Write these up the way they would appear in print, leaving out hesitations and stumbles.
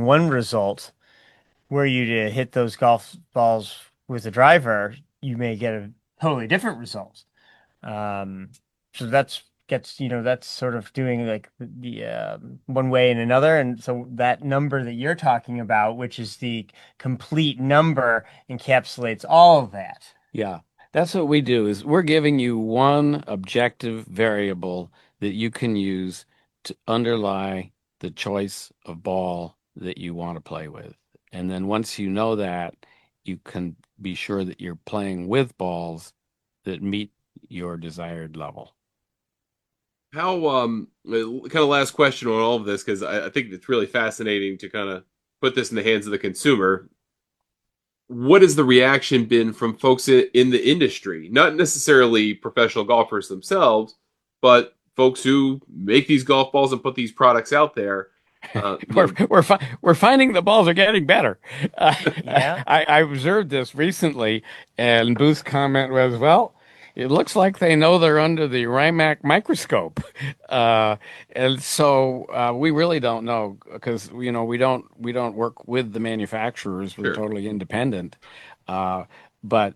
one result, were you to hit those golf balls with a driver, you may get a totally different result. Um, so that's sort of doing like the one way and another. And so that number that you're talking about, which is the complete number, encapsulates all of that. Yeah, that's what we do is we're giving you one objective variable that you can use to underlie the choice of ball that you want to play with. And then once you know that, you can be sure that you're playing with balls that meet your desired level. How kind of last question on all of this because I think it's really fascinating to kind of put this in the hands of the consumer. What has the reaction been from folks in the industry? Not necessarily professional golfers themselves, but folks who make these golf balls and put these products out there. We're we're finding the balls are getting better. Uh, Yeah. I observed this recently, and Booth's comment was, "Well, it looks like they know they're under the Rimac microscope," uh, and so we really don't know because we don't work with the manufacturers. We're Sure. totally independent, but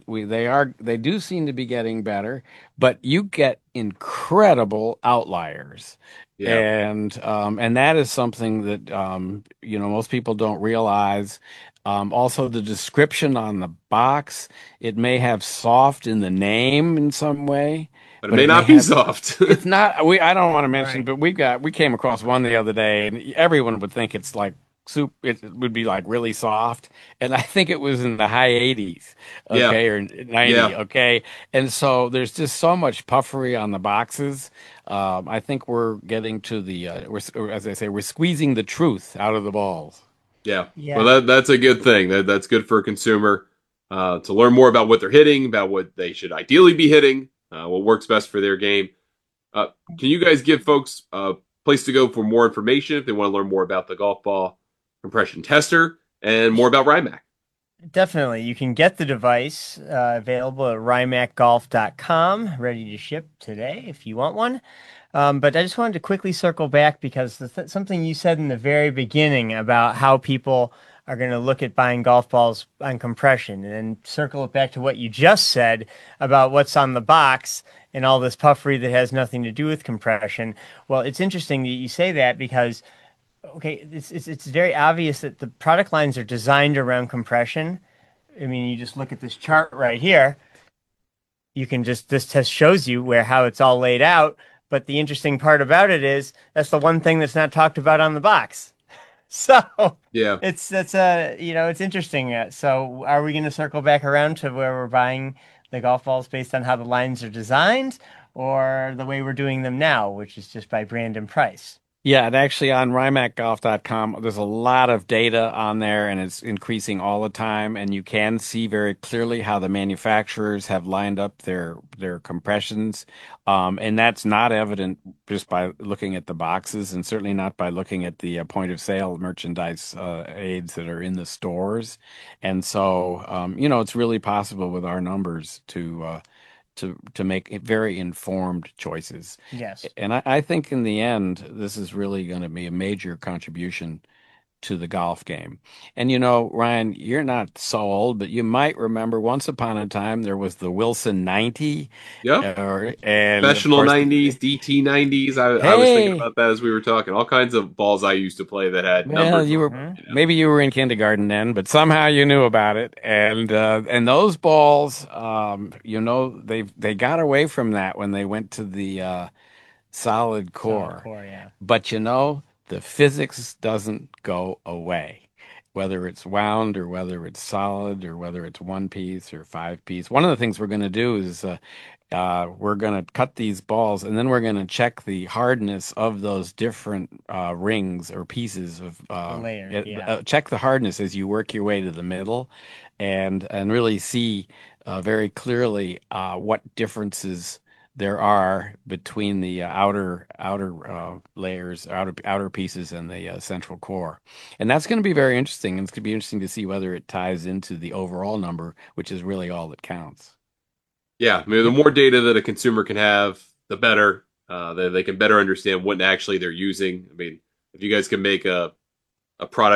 they do seem to be getting better, but you get incredible outliers. Yeah. And that is something that most people don't realize. Also, the description on the box, it may have soft in the name in some way, But it but may it may not be have soft. it's not I don't want to mention, Right. but we came across one the other day and everyone would think it's like soup it would be like really soft, and I think it was in the high 80s, Yeah. okay, or 90, Yeah. okay. And so there's just so much puffery on the boxes. I think we're getting to as I say, we're squeezing the truth out of the balls. Yeah. Well, Yeah. that's a good thing. That's good for a consumer to learn more about what they're hitting, about what they should ideally be hitting, what works best for their game. Uh, can you guys give folks a place to go for more information if they want to learn more about the golf ball compression tester and more about Rymac? Definitely. You can get the device available at rymacgolf.com, ready to ship today if you want one. But I just wanted to quickly circle back because something you said in the very beginning about how people are going to look at buying golf balls on compression, and then circle it back to what you just said about what's on the box and all this puffery that has nothing to do with compression. Well, it's interesting that you say that because okay, it's very obvious that the product lines are designed around compression. I mean, you just look at this chart right here. You can just this test shows you where how it's all laid out. But the interesting part about it is that's the one thing that's not talked about on the box. So Yeah. it's that's it's interesting. So are we going to circle back around to where we're buying the golf balls based on how the lines are designed, or the way we're doing them now, which is just by brand and price? Yeah, and actually on RyMacGolf.com, there's a lot of data on there and it's increasing all the time. And you can see very clearly how the manufacturers have lined up their compressions. And that's not evident just by looking at the boxes and certainly not by looking at the point of sale merchandise aids that are in the stores. And so, it's really possible with our numbers to make very informed choices. Yes. And I think in the end, this is really going to be a major contribution to the golf game. And Ryan, you're not so old, but you might remember once upon a time there was the Wilson 90, Yep. and of Professional course, 90s, DT 90s. I was thinking hey, about that as we were talking. All kinds of balls I used to play that had well, numbers you on were them. Hmm. maybe you were in kindergarten then, but somehow you knew about it. And those balls, they got away from that when they went to the solid Solid core. core, yeah. But the physics doesn't go away, whether it's wound or whether it's solid or whether it's one piece or five piece. One of the things we're going to do is we're going to cut these balls and then we're going to check the hardness of those different rings or pieces of The layer, yeah. check the hardness as you work your way to the middle and really see very clearly what differences there are between the outer layers, outer pieces, and the central core, and that's going to be very interesting. And it's going to be interesting to see whether it ties into the overall number, which is really all that counts. Yeah, I mean, the more data that a consumer can have, the better. They can better understand what actually they're using. I mean, if you guys can make a product